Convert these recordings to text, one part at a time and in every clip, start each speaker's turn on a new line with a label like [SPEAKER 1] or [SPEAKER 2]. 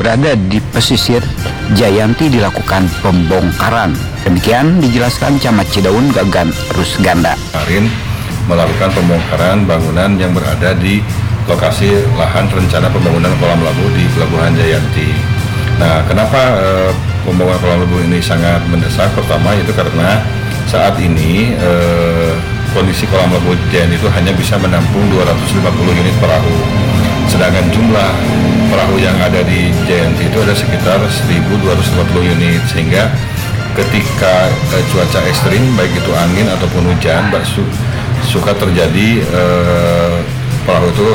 [SPEAKER 1] berada di pesisir Jayanti dilakukan pembongkaran. Demikian dijelaskan Camat Cidaun Gagan Rusganda.
[SPEAKER 2] Kemarin melakukan pembongkaran bangunan yang berada di lokasi lahan rencana pembangunan kolam labu di Pelabuhan Jayanti. Nah, kenapa pembangunan kolam labu ini sangat mendesak? Pertama itu karena saat ini kondisi kolam labu Jayanti itu hanya bisa menampung 250 unit perahu. Sedangkan jumlah perahu yang ada di Jayanti itu ada sekitar 1.250 unit, sehingga ketika cuaca ekstrim baik itu angin ataupun hujan suka terjadi perahu itu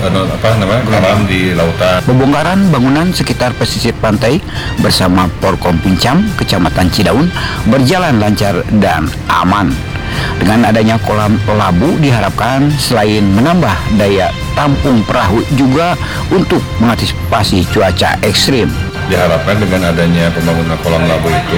[SPEAKER 2] tenggelam di lautan.
[SPEAKER 1] Pembongkaran bangunan sekitar pesisir pantai bersama Porkom Pincam, Kecamatan Cidaun berjalan lancar dan aman. Dengan adanya kolam labu diharapkan selain menambah daya tampung perahu juga untuk mengantisipasi cuaca ekstrim.
[SPEAKER 2] Diharapkan dengan adanya pembangunan kolam labu itu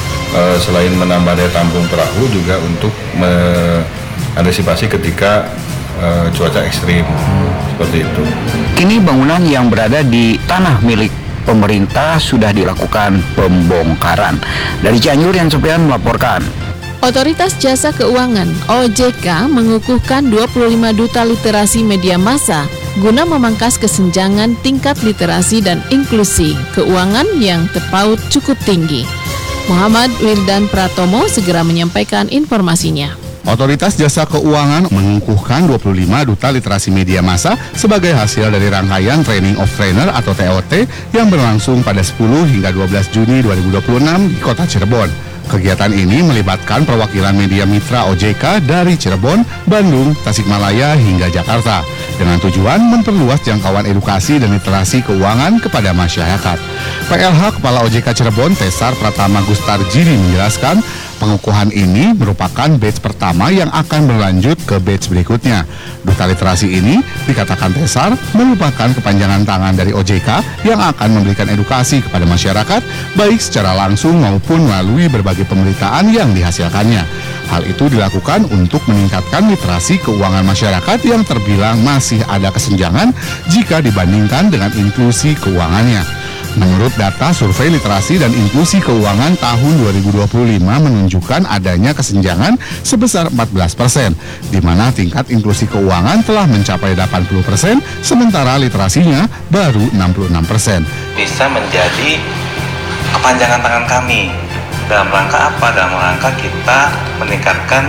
[SPEAKER 2] selain menambah daya tampung perahu juga untuk mengantisipasi ketika cuaca ekstrim seperti itu.
[SPEAKER 1] Kini bangunan yang berada di tanah milik pemerintah sudah dilakukan pembongkaran. Dari Cianjur, Yan Sofian melaporkan.
[SPEAKER 3] Otoritas Jasa Keuangan (OJK) mengukuhkan 25 duta literasi media massa guna memangkas kesenjangan tingkat literasi dan inklusi keuangan yang terpaut cukup tinggi. Muhammad Wildan Pratomo segera menyampaikan informasinya.
[SPEAKER 4] Otoritas Jasa Keuangan mengukuhkan 25 duta literasi media massa sebagai hasil dari rangkaian Training of Trainer atau TOT yang berlangsung pada 10 hingga 12 Juni 2026 di Kota Cirebon. Kegiatan ini melibatkan perwakilan media mitra OJK dari Cirebon, Bandung, Tasikmalaya hingga Jakarta dengan tujuan memperluas jangkauan edukasi dan literasi keuangan kepada masyarakat. PLH Kepala OJK Cirebon Tesar Pratama Gustarjini menjelaskan pengukuhan ini merupakan batch pertama yang akan berlanjut ke batch berikutnya. Duta literasi ini, dikatakan Tesar, merupakan kepanjangan tangan dari OJK yang akan memberikan edukasi kepada masyarakat, baik secara langsung maupun melalui berbagai pemberitaan yang dihasilkannya. Hal itu dilakukan untuk meningkatkan literasi keuangan masyarakat yang terbilang masih ada kesenjangan jika dibandingkan dengan inklusi keuangannya. Menurut data Survei Literasi dan Inklusi Keuangan tahun 2025 menunjukkan adanya kesenjangan sebesar 14%, di mana tingkat inklusi keuangan telah mencapai 80%, sementara literasinya baru 66%.
[SPEAKER 5] Bisa menjadi kepanjangan tangan kami. Dalam rangka apa? Dalam rangka kita meningkatkan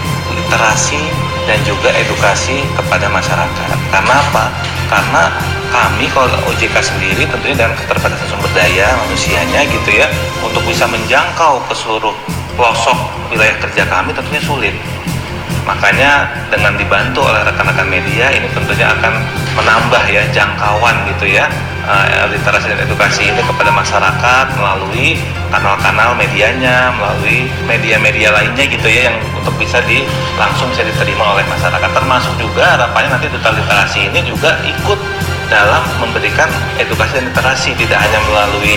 [SPEAKER 5] literasi dan juga edukasi kepada masyarakat. Karena apa? Karena kami kalau OJK sendiri tentunya dengan keterbatasan sumber daya manusianya gitu ya, untuk bisa menjangkau ke seluruh pelosok wilayah kerja kami tentunya sulit. Makanya dengan dibantu oleh rekan-rekan media ini tentunya akan menambah ya jangkauan gitu ya literasi dan edukasi ini kepada masyarakat melalui kanal-kanal medianya, melalui media-media lainnya gitu ya, yang untuk langsung bisa diterima oleh masyarakat. Termasuk juga harapannya nanti duta literasi ini juga ikut dalam memberikan edukasi dan literasi, tidak hanya melalui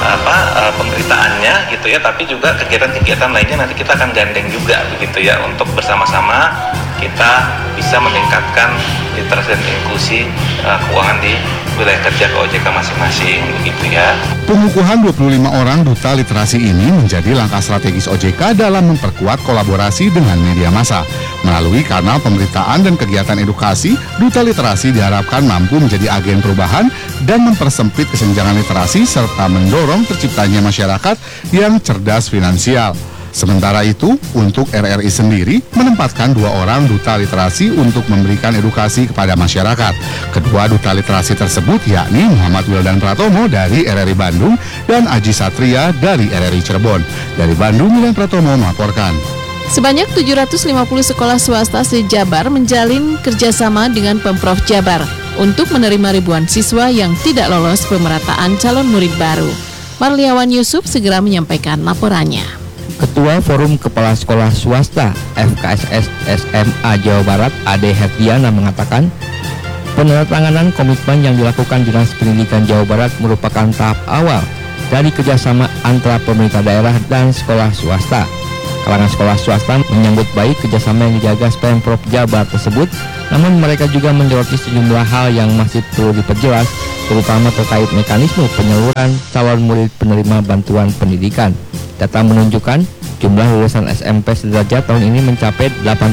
[SPEAKER 5] pemberitaannya gitu ya, tapi juga kegiatan-kegiatan lainnya nanti kita akan gandeng juga begitu ya, untuk bersama-sama kita bisa meningkatkan literasi dan inklusi keuangan di wilayah kerja ke OJK masing-masing begitu ya.
[SPEAKER 4] Pengukuhan 25 orang duta literasi ini menjadi langkah strategis OJK dalam memperkuat kolaborasi dengan media massa. Melalui kanal pemberitaan dan kegiatan edukasi, duta literasi diharapkan mampu menjadi agen perubahan dan mempersempit kesenjangan literasi serta mendorong terciptanya masyarakat yang cerdas finansial. Sementara itu, untuk RRI sendiri menempatkan 2 orang duta literasi untuk memberikan edukasi kepada masyarakat. Kedua duta literasi tersebut yakni Muhammad Wildan Pratomo dari RRI Bandung dan Aji Satria dari RRI Cirebon. Dari Bandung, Wildan Pratomo melaporkan.
[SPEAKER 3] Sebanyak 750 sekolah swasta se-Jabar menjalin kerjasama dengan Pemprov Jabar untuk menerima ribuan siswa yang tidak lolos pemerataan calon murid baru. Marliawan Yusuf segera menyampaikan laporannya.
[SPEAKER 6] Ketua Forum Kepala Sekolah Swasta FKSS SMA Jawa Barat Ade Herdiana mengatakan penandatanganan komitmen yang dilakukan Dinas Pendidikan Jawa Barat merupakan tahap awal dari kerjasama antara pemerintah daerah dan sekolah swasta. Kalangan sekolah swasta menyambut baik kerjasama yang digagas Pemprov Jabar tersebut Namun mereka juga menyoroti sejumlah hal yang masih perlu diperjelas, terutama terkait mekanisme penyaluran calon murid penerima bantuan pendidikan. Data menunjukkan jumlah lulusan SMP sederajat tahun ini mencapai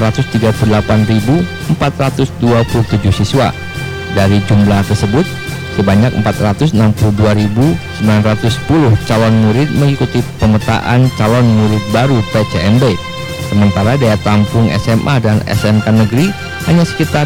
[SPEAKER 6] 838.427 siswa. Dari jumlah tersebut, sebanyak 462.910 calon murid mengikuti pemetaan calon murid baru PCMB. Sementara daya tampung SMA dan SMK negeri hanya sekitar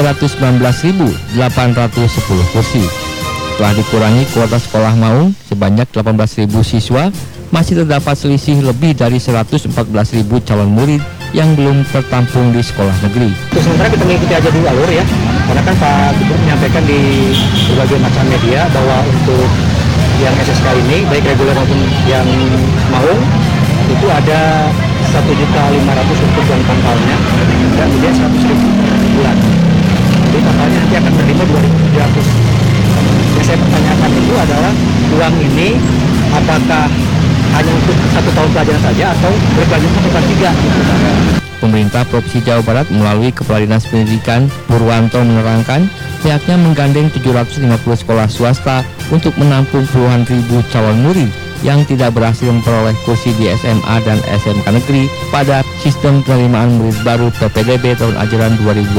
[SPEAKER 6] 319.810 kursi. Setelah dikurangi kuota sekolah maung sebanyak 18.000 siswa, masih terdapat selisih lebih dari 114.000 calon murid yang belum tertampung di sekolah negeri.
[SPEAKER 7] Sementara kita mengikuti aja dulu alur ya, karena kan Pak Gubernur menyampaikan di berbagai macam media bahwa untuk yang SSK ini, baik reguler maupun yang maung, itu ada 1.500.000 untuk uang pangkalnya dan kemudian 100.000 per bulan. Jadi totalnya nanti akan menerima 2.700. Yang saya pertanyakan itu adalah uang ini apakah hanya untuk 1 tahun pelajaran saja atau berlanjut sampai kelas 3?
[SPEAKER 6] Pemerintah Provinsi Jawa Barat melalui Kepala Dinas Pendidikan Purwanto menerangkan pihaknya menggandeng 750 sekolah swasta untuk menampung puluhan ribu calon murid yang tidak berhasil memperoleh kursi di SMA dan SMK negeri pada sistem penerimaan murid baru PPDB tahun ajaran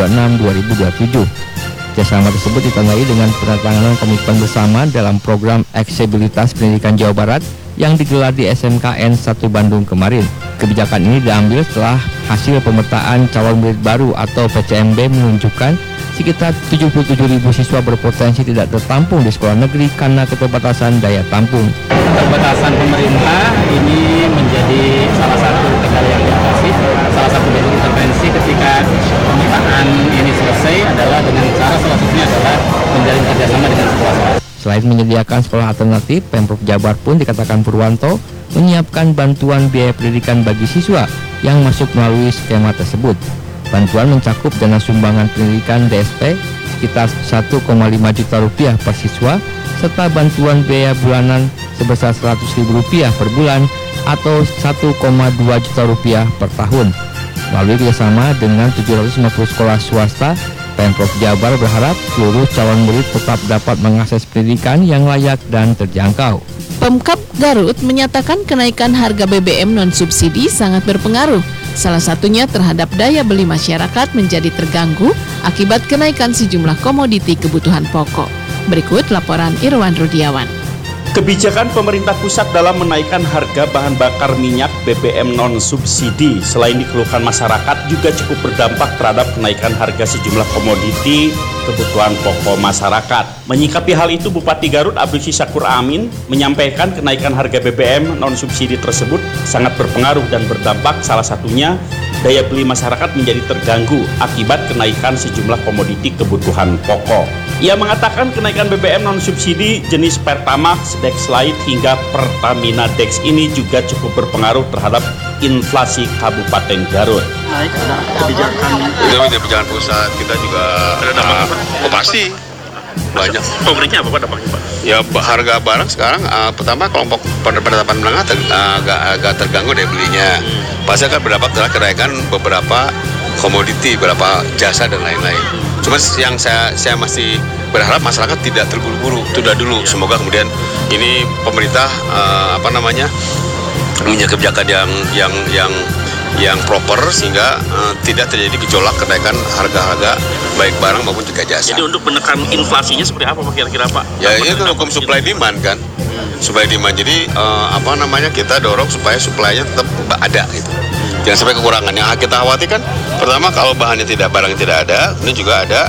[SPEAKER 6] 2026-2027. Kerjasama tersebut ditandai dengan penandatanganan komitmen bersama dalam program Aksesibilitas Pendidikan Jawa Barat yang digelar di SMKN 1 Bandung kemarin. Kebijakan ini diambil setelah hasil pemetaan calon murid baru atau PCMB menunjukkan sekitar 77.000 siswa berpotensi tidak tertampung di sekolah negeri karena keterbatasan daya tampung.
[SPEAKER 7] Keterbatasan pemerintah ini menjadi salah satu kendala yang diatasi. Salah satu bentuk intervensi ketika pemetaan ini selesai adalah dengan cara salah satunya adalah menjalin kerjasama dengan sekolah.
[SPEAKER 6] Selain menyediakan sekolah alternatif, Pemprov Jabar pun dikatakan Purwanto menyiapkan bantuan biaya pendidikan bagi siswa yang masuk melalui skema tersebut. Bantuan mencakup dana sumbangan pendidikan DSP sekitar 1,5 juta rupiah per siswa, serta bantuan biaya bulanan sebesar Rp100.000 per bulan atau 1,2 juta rupiah per tahun. Melalui kerjasama dengan 750 sekolah swasta, Pemprov Jabar berharap seluruh calon murid tetap dapat mengakses pendidikan yang layak dan terjangkau.
[SPEAKER 3] Pemkab Garut menyatakan kenaikan harga BBM non-subsidi sangat berpengaruh. Salah satunya terhadap daya beli masyarakat menjadi terganggu akibat kenaikan sejumlah komoditi kebutuhan pokok. Berikut laporan Irwan Rudiawan.
[SPEAKER 8] Kebijakan pemerintah pusat dalam menaikkan harga bahan bakar minyak BBM non-subsidi selain dikeluhkan masyarakat juga cukup berdampak terhadap kenaikan harga sejumlah komoditi kebutuhan pokok masyarakat. Menyikapi hal itu, Bupati Garut Abdul Syakur Amin menyampaikan kenaikan harga BBM non-subsidi tersebut sangat berpengaruh dan berdampak salah satunya daya beli masyarakat menjadi terganggu akibat kenaikan sejumlah komoditi kebutuhan pokok. Ia mengatakan kenaikan BBM non-subsidi jenis Pertamax, Dexlite hingga Pertamina Dex ini juga cukup berpengaruh terhadap inflasi Kabupaten Garut.
[SPEAKER 9] Naik ada kebijakan pusat, kita juga ada dampak pasti banyak.
[SPEAKER 8] Konkretnya apa dampaknya, Pak?
[SPEAKER 9] Ya harga barang sekarang pertama kelompok pendapatan menengah agak terganggu daya belinya. Pasti akan berdampak terhadap kenaikan beberapa komoditi, beberapa jasa dan lain-lain. Cuma yang saya masih berharap masyarakat tidak terburu-buru, tunda dulu. Semoga kemudian ini pemerintah punya kebijakan yang proper sehingga tidak terjadi gejolak kenaikan harga-harga baik barang maupun juga jasa.
[SPEAKER 8] Jadi untuk menekan inflasinya seperti apa Pak kira-kira Pak?
[SPEAKER 9] Ya itu hukum supply demand kan. Supply demand. Jadi kita dorong supaya supply-nya tetap ada gitu. Jangan sampai kekurangan. Yang kita khawatirkan pertama kalau bahannya barangnya tidak ada, ini juga ada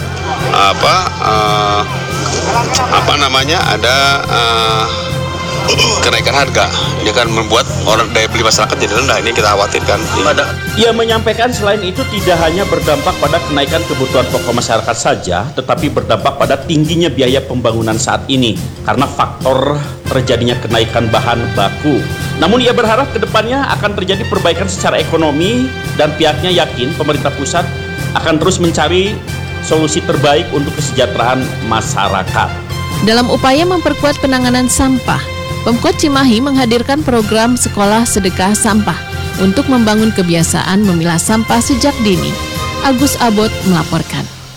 [SPEAKER 9] kenaikan harga. Ini akan membuat orang daya beli masyarakat jadi rendah. Ini kita khawatirkan.
[SPEAKER 8] Ia menyampaikan selain itu tidak hanya berdampak pada kenaikan kebutuhan pokok masyarakat saja, tetapi berdampak pada tingginya biaya pembangunan saat ini karena faktor terjadinya kenaikan bahan baku. Namun ia berharap kedepannya akan terjadi perbaikan secara ekonomi dan pihaknya yakin pemerintah pusat akan terus mencari solusi terbaik untuk kesejahteraan masyarakat.
[SPEAKER 3] Dalam upaya memperkuat penanganan sampah, Pemkot Cimahi menghadirkan program Sekolah Sedekah Sampah untuk membangun kebiasaan memilah sampah sejak dini. Agus Abot melaporkan.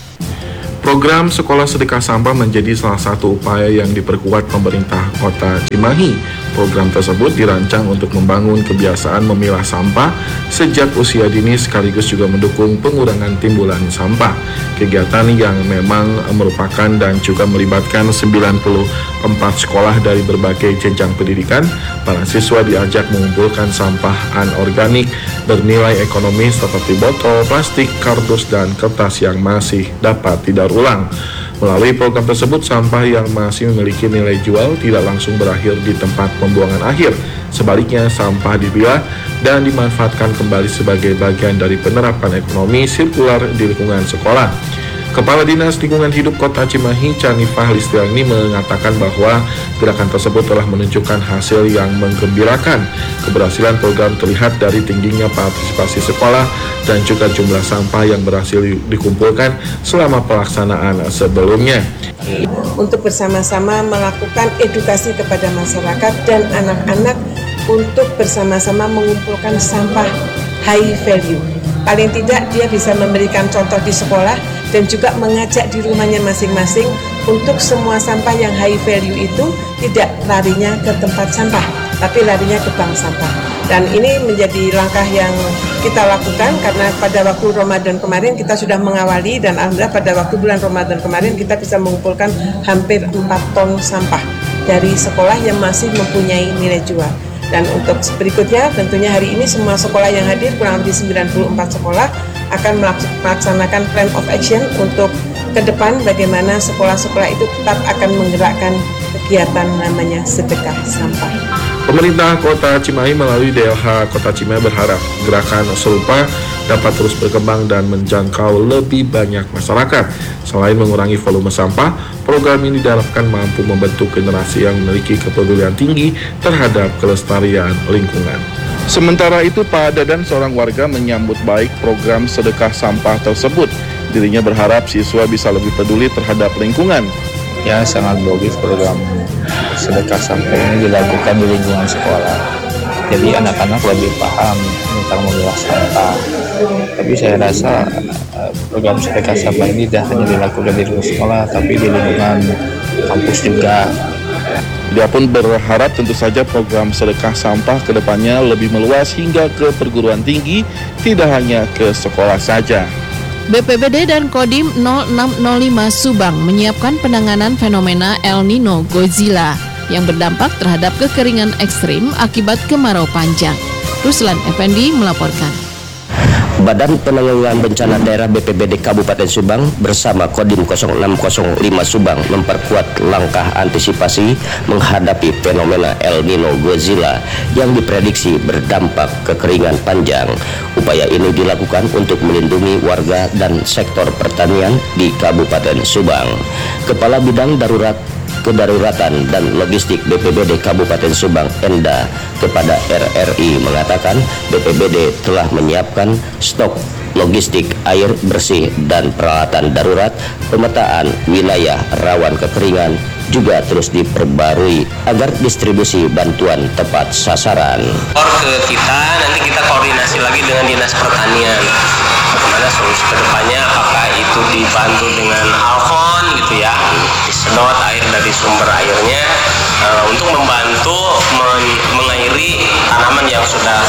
[SPEAKER 10] Program Sekolah Sedekah Sampah menjadi salah satu upaya yang diperkuat pemerintah Kota Cimahi. Program tersebut dirancang untuk membangun kebiasaan memilah sampah sejak usia dini sekaligus juga mendukung pengurangan timbulan sampah. Kegiatan yang memang merupakan dan juga melibatkan 94 sekolah dari berbagai jenjang pendidikan. Para siswa diajak mengumpulkan sampah anorganik bernilai ekonomis seperti botol, plastik, kardus, dan kertas yang masih dapat didaur ulang. Melalui program tersebut, sampah yang masih memiliki nilai jual tidak langsung berakhir di tempat pembuangan akhir. Sebaliknya, sampah dipilah dan dimanfaatkan kembali sebagai bagian dari penerapan ekonomi sirkular di lingkungan sekolah. Kepala Dinas Lingkungan Hidup Kota Cimahi, Canifah Listiani, mengatakan bahwa gerakan tersebut telah menunjukkan hasil yang menggembirakan. Keberhasilan program terlihat dari tingginya partisipasi sekolah dan juga jumlah sampah yang berhasil dikumpulkan selama pelaksanaan sebelumnya.
[SPEAKER 11] Untuk bersama-sama melakukan edukasi kepada masyarakat dan anak-anak untuk bersama-sama mengumpulkan sampah high value. Paling tidak dia bisa memberikan contoh di sekolah dan juga mengajak di rumahnya masing-masing untuk semua sampah yang high value itu tidak larinya ke tempat sampah, tapi larinya ke bank sampah. Dan ini menjadi langkah yang kita lakukan karena pada waktu Ramadan kemarin kita sudah mengawali dan alhamdulillah pada waktu bulan Ramadan kemarin kita bisa mengumpulkan hampir 4 ton sampah dari sekolah yang masih mempunyai nilai jual. Dan untuk berikutnya tentunya hari ini semua sekolah yang hadir kurang lebih 94 sekolah akan melaksanakan plan of action untuk ke depan bagaimana sekolah-sekolah itu tetap akan menggerakkan kegiatan namanya sedekah sampah.
[SPEAKER 10] Pemerintah Kota Cimahi melalui DLH Kota Cimahi berharap gerakan serupa dapat terus berkembang dan menjangkau lebih banyak masyarakat. Selain mengurangi volume sampah, program ini diharapkan mampu membentuk generasi yang memiliki kepedulian tinggi terhadap kelestarian lingkungan. Sementara itu, Pak Dadan, seorang warga, menyambut baik program sedekah sampah tersebut. Dirinya berharap siswa bisa lebih peduli terhadap lingkungan.
[SPEAKER 12] Ya, sangat bagus program sedekah sampah ini dilakukan di lingkungan sekolah. Jadi anak-anak lebih paham tentang memilah sampah. Tapi saya rasa program sedekah sampah ini tidak hanya dilakukan di lingkungan sekolah, tapi di lingkungan kampus juga.
[SPEAKER 10] Dia pun berharap tentu saja program sedekah sampah kedepannya lebih meluas hingga ke perguruan tinggi, tidak hanya ke sekolah saja.
[SPEAKER 3] BPBD dan Kodim 0605 Subang menyiapkan penanganan fenomena El Nino Godzilla yang berdampak terhadap kekeringan ekstrim akibat kemarau panjang. Ruslan Effendi melaporkan.
[SPEAKER 13] Badan Penanggulangan Bencana Daerah BPBD Kabupaten Subang bersama Kodim 0605 Subang memperkuat langkah antisipasi menghadapi fenomena El Nino Godzilla yang diprediksi berdampak kekeringan panjang. Upaya ini dilakukan untuk melindungi warga dan sektor pertanian di Kabupaten Subang. Kepala Bidang Kedaruratan dan Logistik BPBD Kabupaten Subang Enda kepada RRI mengatakan BPBD telah menyiapkan stok logistik air bersih dan peralatan darurat. Pemetaan wilayah rawan kekeringan juga terus diperbarui agar distribusi bantuan tepat sasaran.
[SPEAKER 14] Ke kita, nanti kita koordinasi lagi dengan Dinas Pertanian. Bagaimana solusi kedepannya, apakah itu dibantu dengan alfon gitu ya, disedot air dari sumber airnya untuk membantu mengairi tanaman yang sudah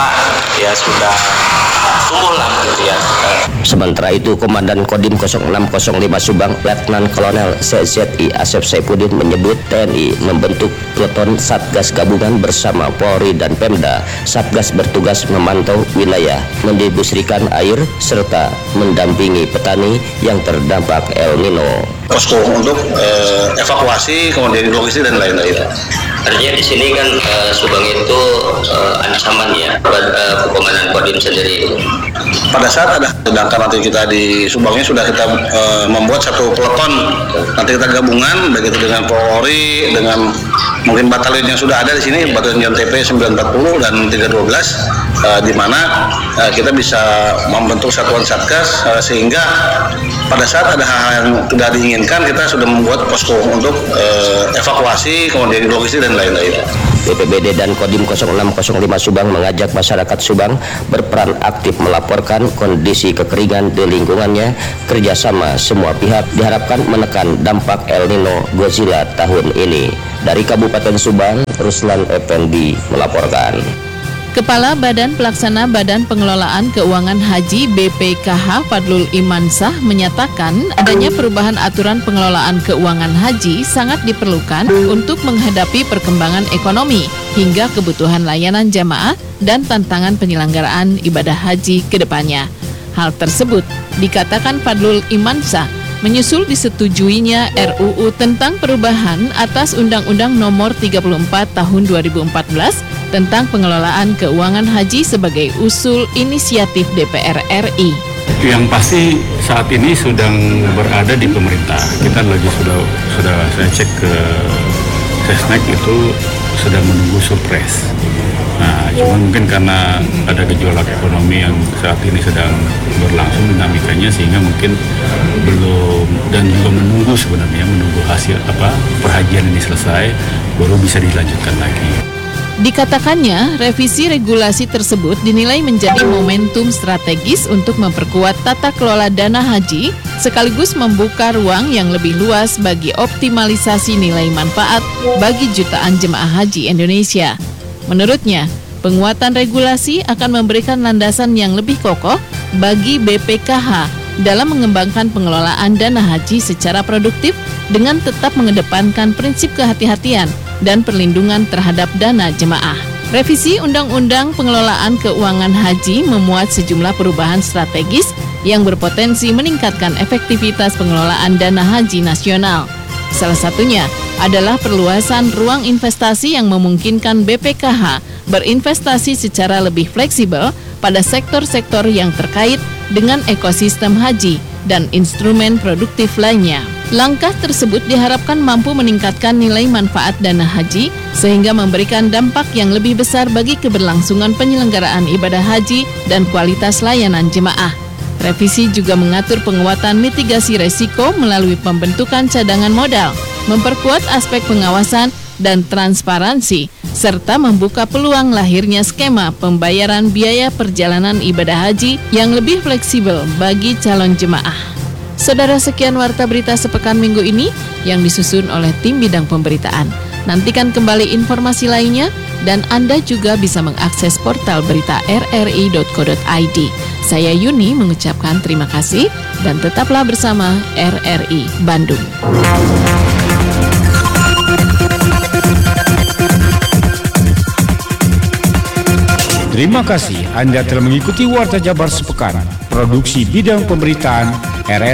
[SPEAKER 14] tumbuh lah gitu ya.
[SPEAKER 13] Sementara itu, Komandan Kodim 0605 Subang Letnan Kolonel CZI Asep Saifuddin menyebut TNI membentuk peleton Satgas Gabungan bersama Polri dan Pemda. Satgas bertugas memantau wilayah, mendistribusikan air, serta mendampingi petani yang terdampak El Nino.
[SPEAKER 15] Posko untuk evakuasi, kemudian logistik dan lain-lain.
[SPEAKER 14] Artinya di sini kan Subang itu ancaman ya buat Komandan Kodim sendiri.
[SPEAKER 15] Pada saat ada ledakan nanti kita di Subangnya sudah kita membuat satu peleton. Nanti kita gabungan baik itu dengan Polri, dengan mungkin batalion yang sudah ada di sini, batalion TP 940 dan 312, di mana kita bisa membentuk satuan satgas sehingga pada saat ada hal-hal yang tidak diinginkan, kita sudah membuat posko untuk evakuasi, kemudian logistik dan lain-lain.
[SPEAKER 13] BPBD dan Kodim 0605 Subang mengajak masyarakat Subang berperan aktif melaporkan kondisi kekeringan di lingkungannya. Kerjasama semua pihak diharapkan menekan dampak El Nino Godzilla tahun ini. Dari Kabupaten Subang, Ruslan Effendi melaporkan.
[SPEAKER 3] Kepala Badan Pelaksana Badan Pengelolaan Keuangan Haji BPKH Fadlul Imansah menyatakan adanya perubahan aturan pengelolaan keuangan haji sangat diperlukan untuk menghadapi perkembangan ekonomi hingga kebutuhan layanan jamaah dan tantangan penyelenggaraan ibadah haji ke depannya. Hal tersebut dikatakan Fadlul Imansah menyusul disetujuinya RUU tentang perubahan atas Undang-Undang Nomor 34 Tahun 2014 tentang pengelolaan keuangan haji sebagai usul inisiatif DPR RI.
[SPEAKER 16] Yang pasti saat ini sedang berada di pemerintah. Kita lagi sudah saya cek ke Sesnek itu sedang menunggu surprise. Nah, cuma mungkin karena ada gejolak ekonomi yang saat ini sedang berlangsung dinamikanya sehingga mungkin belum, dan juga menunggu hasil perhajian ini selesai baru bisa dilanjutkan lagi.
[SPEAKER 3] Dikatakannya, revisi regulasi tersebut dinilai menjadi momentum strategis untuk memperkuat tata kelola dana haji sekaligus membuka ruang yang lebih luas bagi optimalisasi nilai manfaat bagi jutaan jemaah haji Indonesia. Menurutnya, penguatan regulasi akan memberikan landasan yang lebih kokoh bagi BPKH dalam mengembangkan pengelolaan dana haji secara produktif dengan tetap mengedepankan prinsip kehati-hatian dan perlindungan terhadap dana jemaah. Revisi Undang-Undang Pengelolaan Keuangan Haji memuat sejumlah perubahan strategis yang berpotensi meningkatkan efektivitas pengelolaan dana haji nasional. Salah satunya adalah perluasan ruang investasi yang memungkinkan BPKH berinvestasi secara lebih fleksibel pada sektor-sektor yang terkait dengan ekosistem haji dan instrumen produktif lainnya. Langkah tersebut diharapkan mampu meningkatkan nilai manfaat dana haji sehingga memberikan dampak yang lebih besar bagi keberlangsungan penyelenggaraan ibadah haji dan kualitas layanan jemaah. Revisi juga mengatur penguatan mitigasi resiko melalui pembentukan cadangan modal, memperkuat aspek pengawasan dan transparansi, serta membuka peluang lahirnya skema pembayaran biaya perjalanan ibadah haji yang lebih fleksibel bagi calon jemaah. Saudara, sekian Warta Berita Sepekan Minggu ini yang disusun oleh tim bidang pemberitaan. Nantikan kembali informasi lainnya dan Anda juga bisa mengakses portal berita rri.co.id. Saya Yuni mengucapkan terima kasih dan tetaplah bersama RRI Bandung.
[SPEAKER 17] Terima kasih Anda telah mengikuti Warta Jabar Sepekan, produksi bidang pemberitaan RRI.